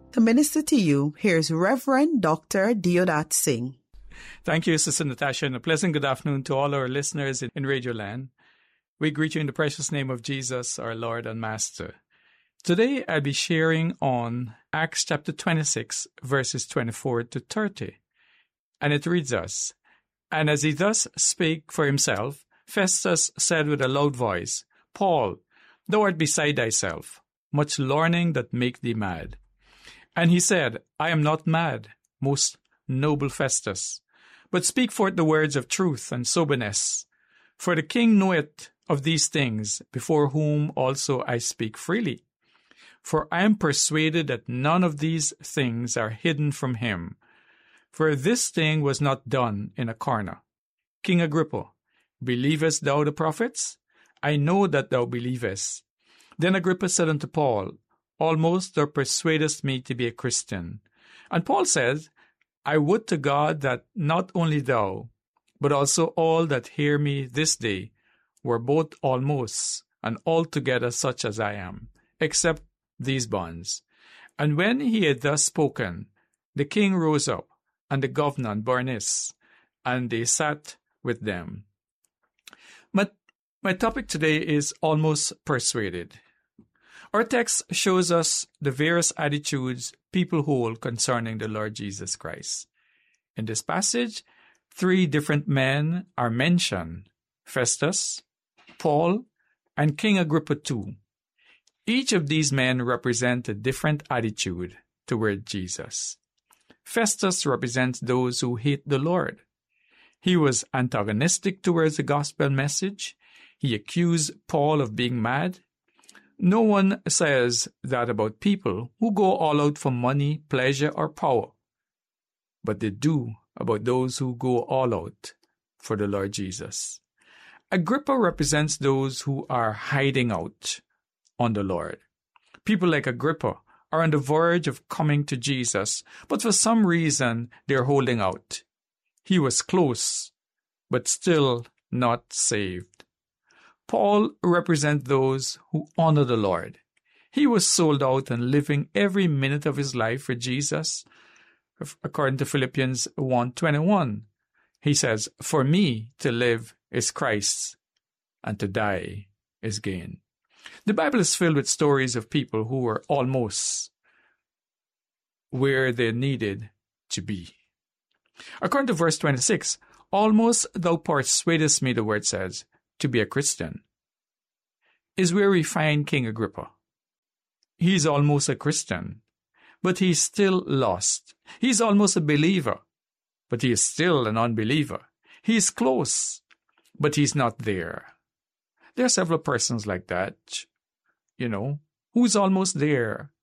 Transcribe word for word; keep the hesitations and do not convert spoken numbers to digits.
To minister to you, here's Reverend Doctor Deodat Singh. Thank you, Sister Natasha, and a pleasant good afternoon to all our listeners in, in Radio Land. We greet you in the precious name of Jesus, our Lord and Master. Today, I'll be sharing on Acts chapter twenty-six, verses twenty-four to thirty. And it reads us, "And as he thus spake for himself, Festus said with a loud voice, Paul, thou art beside thyself. Much learning that make thee mad. And he said, I am not mad, most noble Festus, but speak forth the words of truth and soberness. For the king knoweth of these things, before whom also I speak freely. For I am persuaded that none of these things are hidden from him. For this thing was not done in a corner. King Agrippa, believest thou the prophets? I know that thou believest. Then Agrippa said unto Paul, Almost thou persuadest me to be a Christian. And Paul said, I would to God that not only thou, but also all that hear me this day, were both almost and altogether such as I am, except these bonds. And when he had thus spoken, the king rose up, and the governor and Bernice, and they sat with them." My, my topic today is almost persuaded. Our text shows us the various attitudes people hold concerning the Lord Jesus Christ. In this passage, three different men are mentioned: Festus, Paul, and King Agrippa the Second. Each of these men represent a different attitude toward Jesus. Festus represents those who hate the Lord. He was antagonistic towards the gospel message. He accused Paul of being mad. No one says that about people who go all out for money, pleasure, or power. But they do about those who go all out for the Lord Jesus. Agrippa represents those who are hiding out on the Lord. People like Agrippa are on the verge of coming to Jesus, but for some reason they're holding out. He was close, but still not saved. Paul represents those who honor the Lord. He was sold out and living every minute of his life for Jesus. According to Philippians one twenty-one, he says, For me to live is Christ, and to die is gain. The Bible is filled with stories of people who were almost where they needed to be. According to verse twenty-six, almost thou persuadest me, the word says, to be a Christian, is where we find King Agrippa. He's almost a Christian, but he's still lost. He's almost a believer, but he is still an unbeliever. He's close, but he's not there. There are several persons like that, you know, who's almost there,